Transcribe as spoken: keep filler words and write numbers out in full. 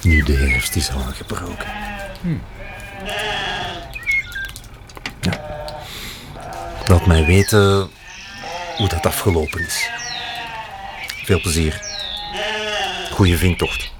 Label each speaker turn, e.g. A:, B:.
A: Nu de herfst is aangebroken. Hm. Ja. Laat mij weten hoe dat afgelopen is. Veel plezier. Goeie vindtocht.